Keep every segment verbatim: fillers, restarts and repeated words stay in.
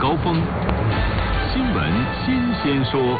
高峰，新闻新鲜说。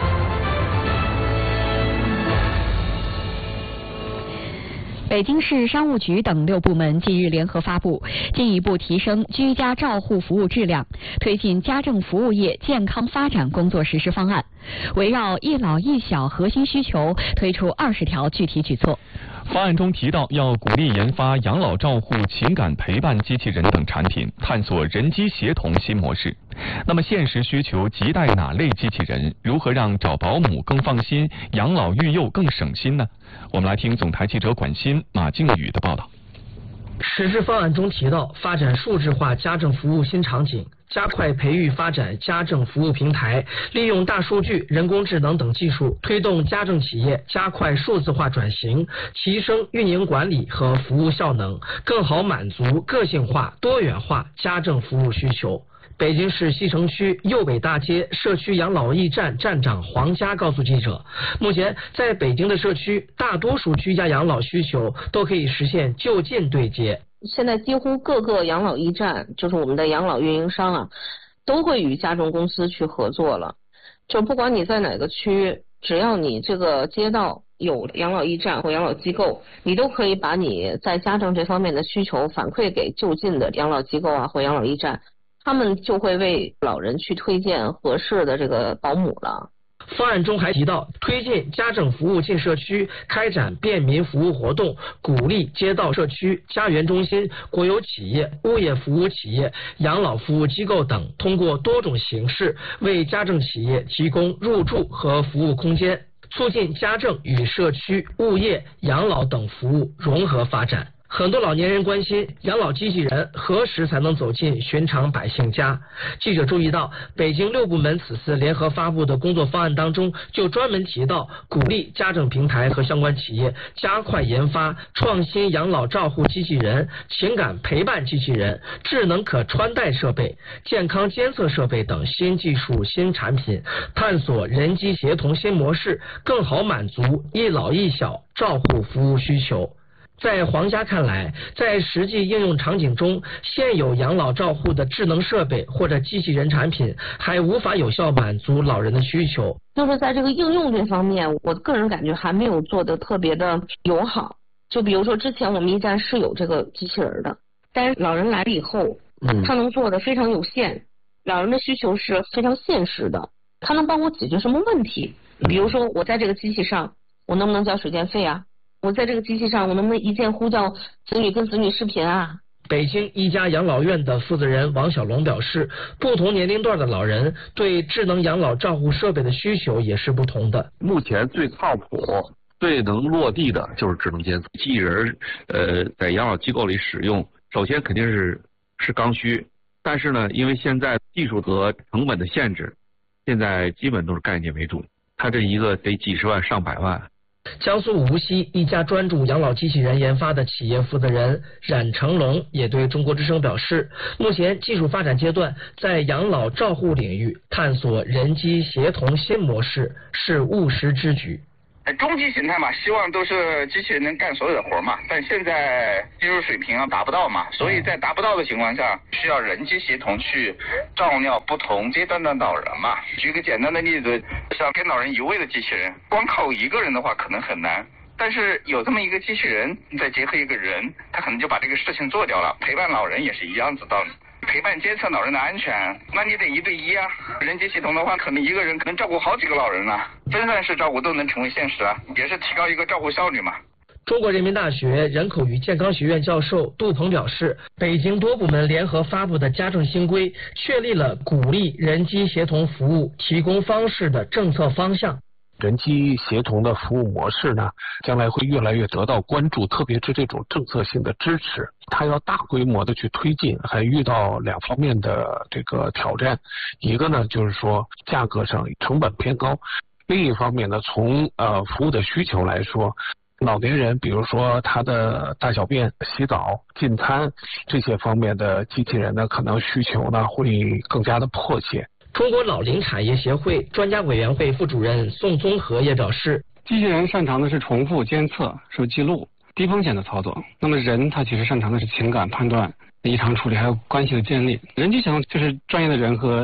北京市商务局等六部门近日联合发布进一步提升居家照护服务质量，推进家政服务业健康发展工作实施方案，围绕一老一小核心需求推出二十条具体举措。 方案中提到，要鼓励研发养老照护、情感陪伴机器人等产品，探索人机协同新模式。那么，现实需求亟待哪类机器人？如何让找保姆更放心，养老育幼更省心呢？我们来听总台记者管欣、马静宇的报道。 实施方案中提到，发展数字化家政服务新场景，加快培育发展家政服务平台，利用大数据、人工智能等技术，推动家政企业加快数字化转型，提升运营管理和服务效能，更好满足个性化、多元化家政服务需求。北京市西城区右北大街社区养老驿站站长黄佳告诉记者，目前在北京的社区，大多数居家养老需求都可以实现就近对接。 现在几乎各个养老驿站，就是我们的养老运营商啊，都会与家政公司去合作了。就不管你在哪个区，只要你这个街道有养老驿站或养老机构，你都可以把你在家政这方面的需求反馈给就近的养老机构啊或养老驿站，他们就会为老人去推荐合适的这个保姆了。 方案中还提到，推进家政服务进社区，开展便民服务活动，鼓励街道社区、家园中心、国有企业、物业服务企业、养老服务机构等，通过多种形式为家政企业提供入住和服务空间，促进家政与社区、物业、养老等服务融合发展。很多老年人关心养老机器人何时才能走进寻常百姓家。记者注意到，北京六部门此次联合发布的工作方案当中，就专门提到鼓励家政平台和相关企业加快研发创新养老照护机器人、情感陪伴机器人、智能可穿戴设备、健康监测设备等新技术新产品，探索人机协同新模式，更好满足一老一小照护服务需求。在黄家看来，在实际应用场景中，现有养老照护的智能设备或者机器人产品还无法有效满足老人的需求。 就是在这个应用这方面，我个人感觉还没有做得特别的友好。就比如说之前我们驿站是有这个机器人的，但是老人来了以后，嗯，他能做的非常有限，老人的需求是非常现实的，他能帮我解决什么问题？比如说我在这个机器上，我能不能交水电费啊？我在这个机器上，我能不能一键呼叫子女跟子女视频啊？ 北京一家养老院的负责人王小龙表示，不同年龄段的老人对智能养老照护设备的需求也是不同的。 目前最靠谱、最能落地的就是智能监测机器人。呃，在养老机构里使用，首先肯定是是刚需，但是呢，因为现在技术和成本的限制，现在基本都是概念为主。它这一个得几十万、上百万。 江苏无锡一家专注养老机器人研发的企业负责人冉成龙也对中国之声表示，目前技术发展阶段，在养老照护领域探索人机协同新模式是务实之举。 终极形态嘛，希望都是机器人能干所有的活嘛，但现在技术水平啊达不到嘛，所以在达不到的情况下，需要人机协同去照料不同阶段的老人嘛。举个简单的例子，像跟老人移位的机器人，光靠一个人的话可能很难，但是有这么一个机器人，再结合一个人，他可能就把这个事情做掉了。陪伴老人也是一样子道理。陪伴监测老人的安全，那你得一对一啊。人机系统的话，可能一个人可能照顾好几个老人啊，分散式照顾都能成为现实啊，也是提高一个照顾效率嘛。 中国人民大学人口与健康学院教授杜鹏表示，北京多部门联合发布的家政新规，确立了鼓励人机协同服务提供方式的政策方向。 人机协同的服务模式呢，将来会越来越得到关注，特别是这种政策性的支持，它要大规模的去推进，还遇到两方面的这个挑战。一个呢，就是说价格上成本偏高；另一方面呢，从呃服务的需求来说，老年人比如说他的大小便、洗澡、进餐这些方面的机器人呢，可能需求呢会更加的迫切。 中国老龄产业协会专家委员会副主任宋宗和也表示， 机器人擅长的是重复监测、收记录、低风险的操作，那么人他其实擅长的是情感判断、异常处理还有关系的建立。人机协同就是专业的人和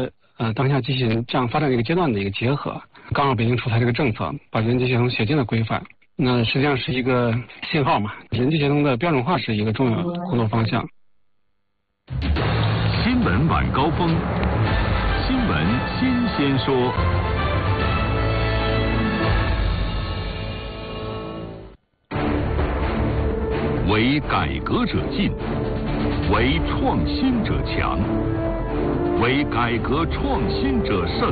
呃当下机器人这样发展的一个阶段的一个结合。刚好北京出台这个政策，把人机协同写进了规范，那实际上是一个信号嘛。人机协同的标准化是一个重要的工作方向。 新闻晚高峰，新闻新鲜说。为改革者进，为创新者强，为改革创新者胜。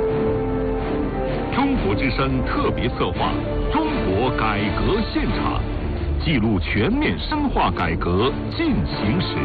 中国之声特别策划《中国改革现场》，记录全面深化改革进行时。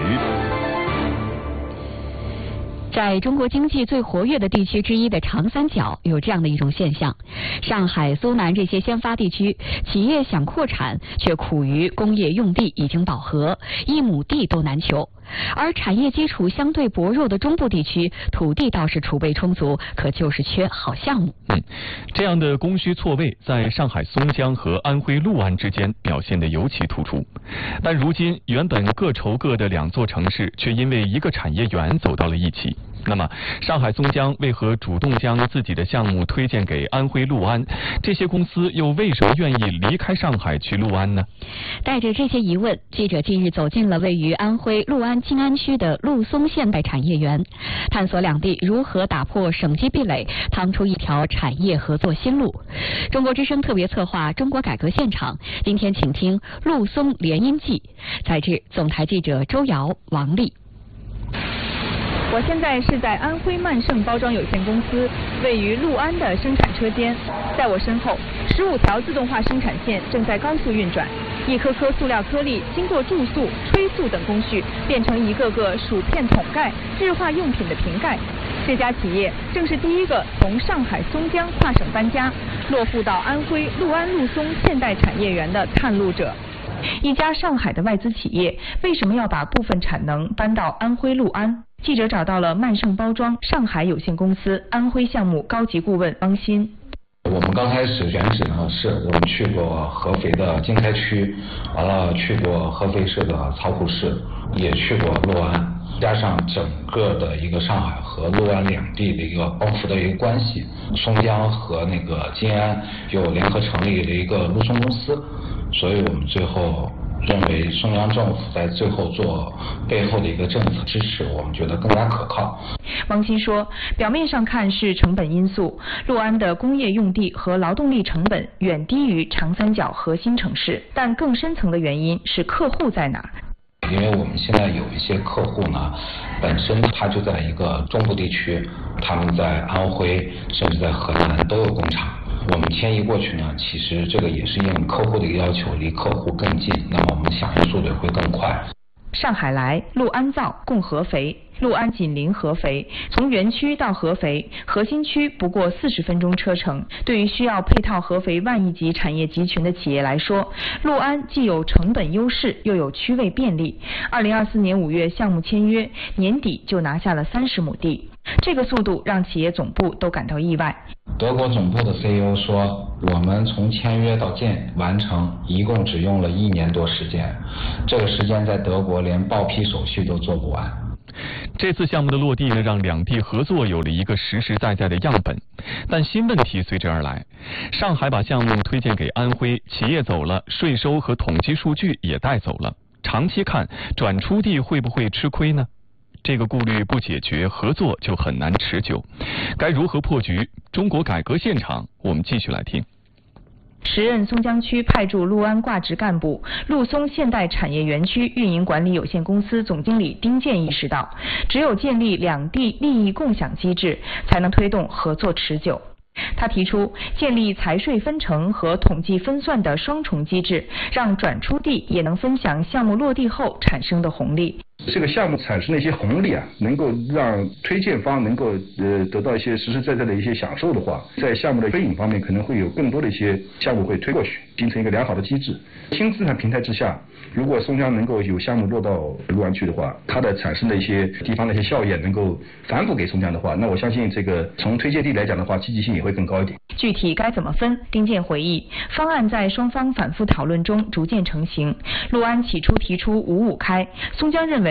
在中国经济最活跃的地区之一的长三角，有这样的一种现象：上海、苏南这些先发地区，企业想扩产，却苦于工业用地已经饱和，一亩地都难求；而产业基础相对薄弱的中部地区，土地倒是储备充足，可就是缺好项目。 嗯，这样的供需错位，在上海松江和安徽六安之间表现得尤其突出。但如今，原本各愁各的两座城市，却因为一个产业园走到了一起。那么，上海松江为何主动将自己的项目推荐给安徽六安？这些公司又为什么愿意离开上海去六安呢？ 带着这些疑问，记者近日走进了位于安徽六安静安区的陆松现代产业园，探索两地如何打破省级壁垒，趟出一条产业合作新路。中国之声特别策划《中国改革现场》，今天请听陆松联姻记，采自总台记者周瑶、王丽。 我现在是在安徽曼盛包装有限公司位于六安的生产车间，在我身后，十五条自动化生产线正在高速运转，一颗颗塑料颗粒经过注塑、吹塑等工序，变成一个个薯片桶盖、日化用品的瓶盖。这家企业正是第一个从上海松江跨省搬家，落户到安徽六安陆松现代产业园的探路者。一家上海的外资企业为什么要把部分产能搬到安徽六安？记者找到了曼盛包装上海有限公司安徽项目高级顾问汪鑫。 我们刚开始选址呢，是我们去过合肥的经开区，完了去过合肥市的曹浦市，也去过六安，加上整个的一个上海和六安两地的一个帮扶的一个关系，松江和那个静安又联合成立了一个陆松公司，所以我们最后认为中央政府在最后做背后的一个政策支持，我们觉得更加可靠。 汪鑫说，表面上看是成本因素，六安的工业用地和劳动力成本远低于长三角核心城市，但更深层的原因是客户在哪儿。 因为我们现在有一些客户呢，本身他就在一个中部地区，他们在安徽甚至在河南都有工厂。我们迁移过去呢，其实这个也是因为客户的一个要求，离客户更近，那么我们响应速度会更快。 上海来，六安造，共合肥。六安紧邻合肥，从园区到合肥核心区不过四十分钟车程。对于需要配套合肥万亿级产业集群的企业来说，六安既有成本优势，又有区位便利。二零二四年五月项目签约，年底就拿下了三十亩地，这个速度让企业总部都感到意外。 德国总部的 C E O 说，我们从签约到建完成一共只用了一年多时间，这个时间在德国连报批手续都做不完。 这次项目的落地呢，让两地合作有了一个实实在在的样本，但新问题随之而来。上海把项目推荐给安徽，企业走了，税收和统计数据也带走了，长期看，转出地会不会吃亏呢？这个顾虑不解决，合作就很难持久。该如何破局？中国改革现场，我们继续来听。 时任松江区派驻六安挂职干部、陆松现代产业园区运营管理有限公司总经理丁健意识到，只有建立两地利益共享机制，才能推动合作持久。他提出建立财税分成和统计分算的双重机制，让转出地也能分享项目落地后产生的红利。 这个项目产生的一些红利啊，能够让推荐方能够呃得到一些实实在在的一些享受的话，在项目的推引方面可能会有更多的一些项目会推过去，形成一个良好的机制。轻资产平台之下，如果松江能够有项目落到六安去的话，它的产生的一些地方的一些效益能够反哺给松江的话，那我相信这个从推介地来讲的话，积极性也会更高一点。 具体该怎么分？丁健回忆，方案在双方反复讨论中逐渐成型。六安起初提出五五开，松江认为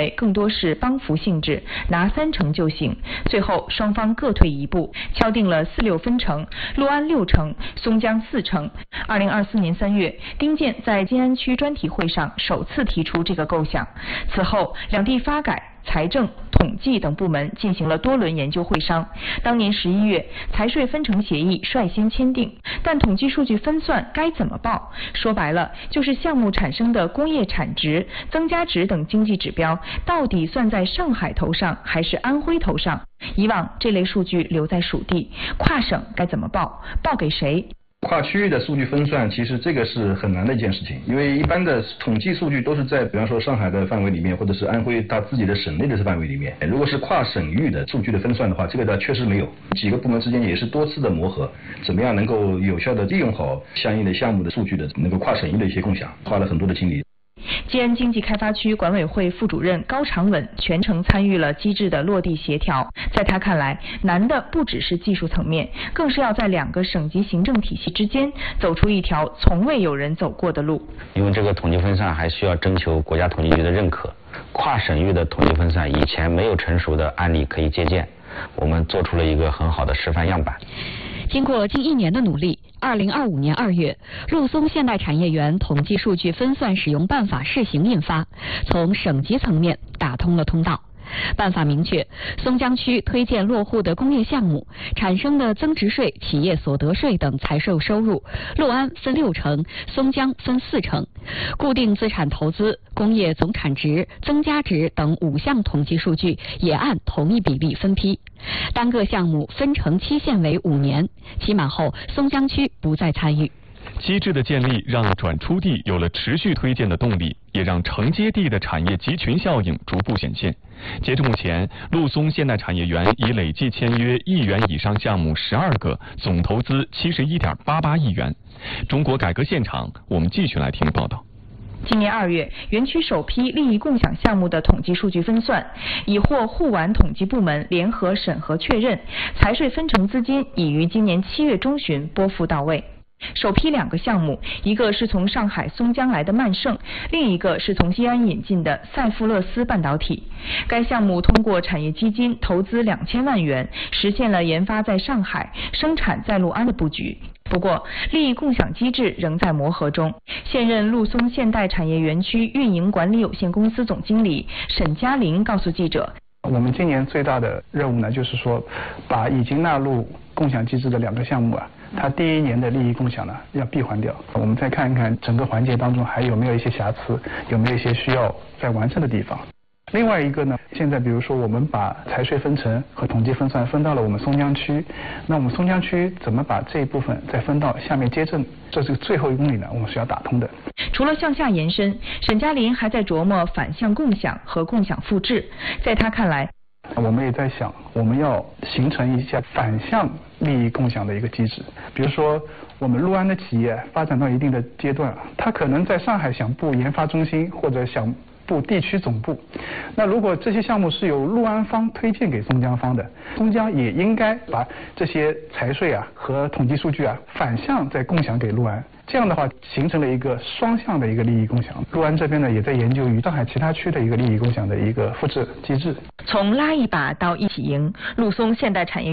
为更多是帮扶性质，拿三成就行。最后双方各退一步，敲定了四六分成，陆安六成，松江四成。二零二四年三月，丁健在静安区专题会上首次提出这个构想。此后，两地发改、财政、统计等部门进行了多轮研究会商。当年十一月，财税分成协议率先签订，但统计数据分算该怎么报？说白了，就是项目产生的工业产值、增加值等经济指标，到底算在上海头上还是安徽头上？以往这类数据留在属地，跨省该怎么报？报给谁？ 跨区域的数据分算，其实这个是很难的一件事情，因为一般的统计数据都是在比方说上海的范围里面，或者是安徽它自己的省内的范围里面。如果是跨省域的数据的分算的话，这个呢确实没有，几个部门之间也是多次的磨合，怎么样能够有效的利用好相应的项目的数据的能够跨省域的一些共享，花了很多的精力。 静安经济开发区管委会副主任高长稳全程参与了机制的落地协调。在他看来，难的不只是技术层面，更是要在两个省级行政体系之间走出一条从未有人走过的路。 因为这个统计分散还需要征求国家统计局的认可，跨省域的统计分散以前没有成熟的案例可以借鉴，我们做出了一个很好的示范样板。 经过近一年的努力，二零二五年二月，陆松现代产业园统计数据分算使用办法试行印发，从省级层面打通了通道。办法明确，松江区推荐落户的工业项目产生的增值税、企业所得税等财税收入，陆安分六成，松江分四成。固定资产投资、工业总产值、增加值等五项统计数据也按同一比例分批。单个项目分成期限为五年，期满后松江区不再参与。 机制的建立让转出地有了持续推荐的动力，也让承接地的产业集群效应逐步显现。截至目前，陆松现代产业园已累计签约亿元以上项目十二个，总投资七十一点八八亿元。中国改革现场，我们继续来听报道。 今年二月，园区首批利益共享项目的统计数据分算已获沪皖统计部门联合审核确认，财税分成资金已于今年七月中旬拨付到位。首批两个项目，一个是从上海松江来的曼盛，另一个是从西安引进的赛富勒斯半导体。该项目通过产业基金投资两千万元，实现了研发在上海、生产在陆安的布局。不过，利益共享机制仍在磨合中。现任陆松现代产业园区运营管理有限公司总经理沈嘉林告诉记者， 我们今年最大的任务呢，就是说把已经纳入共享机制的两个项目啊，它第一年的利益共享呢要闭环掉。我们再看一看整个环节当中还有没有一些瑕疵，有没有一些需要再完善的地方。另外一个呢，现在比如说我们把财税分成和统计分算分到了我们松江区，那我们松江区怎么把这一部分再分到下面街镇，这是最后一公里呢，我们是要打通的。 除了向下延伸，沈嘉林还在琢磨反向共享和共享复制。在他看来， 我们也在想，我们要形成一下反向利益共享的一个机制。比如说，我们陆安的企业发展到一定的阶段，它可能在上海想布研发中心或者想布地区总部。那如果这些项目是由陆安方推荐给松江方的，松江也应该把这些财税啊和统计数据啊反向再共享给陆安。这样的话，形成了一个双向的一个利益共享。陆安这边呢，也在研究与上海其他区的一个利益共享的一个复制机制。 从拉一把到一起赢，陆松现代产业